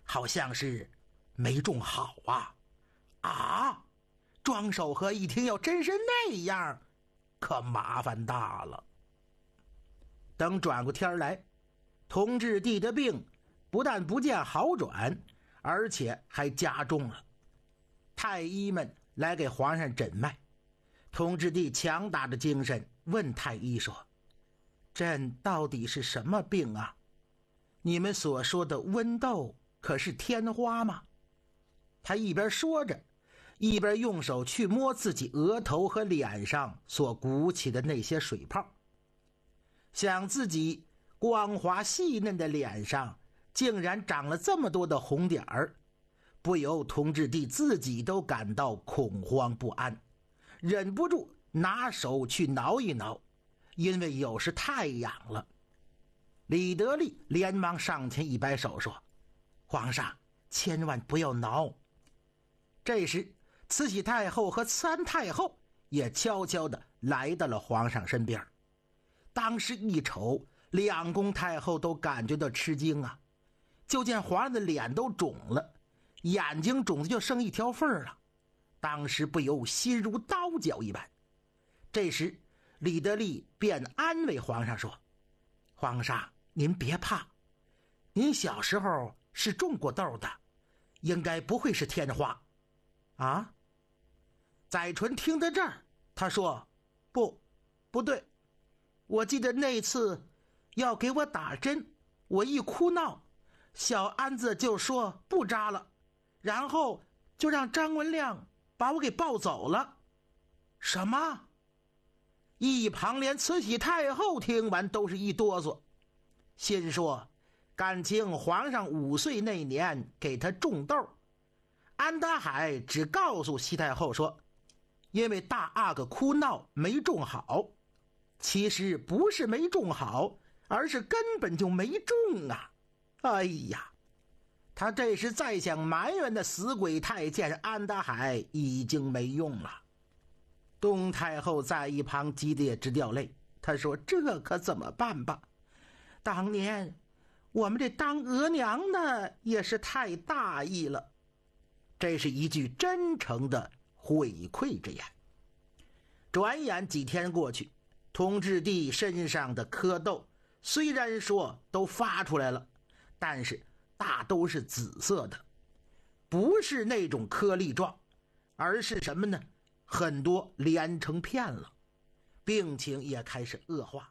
好像是没种好啊。啊，庄守和一听要真是那样，可麻烦大了。等转过天来，同治帝的病不但不见好转，而且还加重了。太医们来给皇上诊脉，同治帝强打着精神问太医说：朕到底是什么病啊？你们所说的温痘可是天花吗？他一边说着，一边用手去摸自己额头和脸上所鼓起的那些水泡，想自己光滑细嫩的脸上竟然长了这么多的红点儿，不由同治帝自己都感到恐慌不安，忍不住拿手去挠一挠，因为有时太痒了。李德利连忙上前一摆手说：皇上千万不要挠。这时慈禧太后和慈安太后也悄悄地来到了皇上身边。当时一瞅，两宫太后都感觉到吃惊啊，就见皇上的脸都肿了，眼睛肿的就剩一条缝了，当时不由心如刀绞一般。这时李德利便安慰皇上说：皇上您别怕，您小时候是种过豆的，应该不会是天花啊。载淳听到这儿，他说：不对，我记得那次要给我打针，我一哭闹，小安子就说不扎了，然后就让张文亮把我给抱走了。什么？一旁连慈禧太后听完都是一哆嗦，心说感情皇上5岁那年给他种豆，安达海只告诉西太后说因为大阿哥哭闹没种好，其实不是没种好，而是根本就没种啊。哎呀，他这时再想埋怨的死鬼太监安达海已经没用了。东太后在一旁急得也直掉泪，她说这可怎么办吧，当年我们这当额娘的也是太大意了。这是一句真诚的悔愧之言。转眼几天过去，同治帝身上的蝌痘虽然说都发出来了，但是大都是紫色的，不是那种颗粒状，而是什么呢？很多连成片了，病情也开始恶化。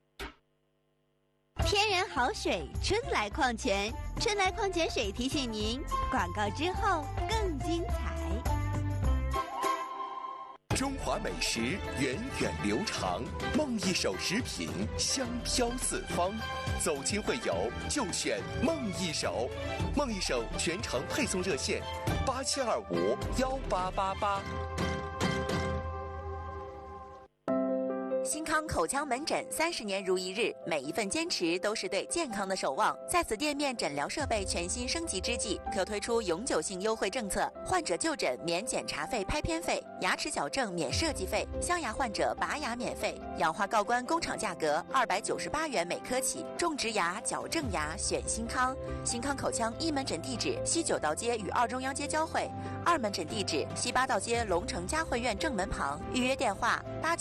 天然好水，春来矿泉，春来矿泉水提醒您，广告之后更精彩。 中华美食源远流长，梦一手食品香飘四方，走亲会友就选梦一手。梦一手全程配送热线87251888。 新康口腔门诊30年如一日，每一份坚持都是对健康的守望。在此店面诊疗设备全新升级之际，可推出永久性优惠政策：患者就诊免检查费、拍片费；牙齿矫正免设计费；镶牙患者拔牙免费；氧化锆关工厂价格298元每颗起。种植牙、矫正牙选新康。新康口腔一门诊地址西9道街与2中央街交汇，2门诊地址西8道街龙城嘉汇院正门旁。预约电话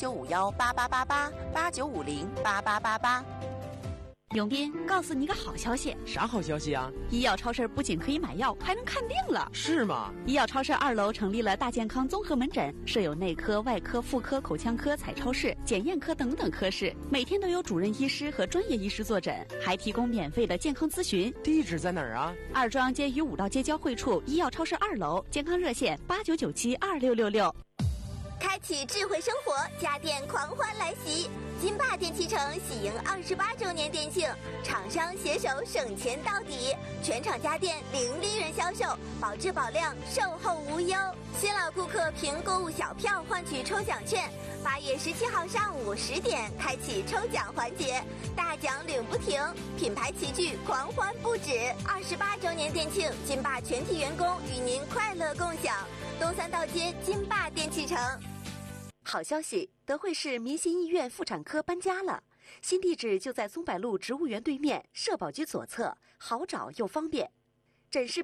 8951888889508888。 永斌，告诉你一个好消息。 啥好消息啊？ 医药超市不仅可以买药，还能看病了。 是吗？ 医药超市2楼成立了大健康综合门诊，设有内科、外科、妇科、口腔科、彩超室、检验科等等科室，每天都有主任医师和专业医师坐诊，还提供免费的健康咨询。 地址在哪儿啊 ？2中央街与5道街交汇处，医药超市2楼，健康热线89972666。 开启智慧生活，家电狂欢来袭！金霸电器城喜迎28周年店庆，厂商携手省钱到底，全场家电零利润销售，保质保量，售后无忧。新老顾客凭购物小票换取抽奖券，8月17号上午10点开启抽奖环节，大奖领不停，品牌齐聚，狂欢不止。28周年店庆，金霸全体员工与您快乐共享。东3道街金霸电器城。 好消息，德惠市民心医院妇产科搬家了，新地址就在松柏路植物园对面，社保局左侧，好找又方便。诊室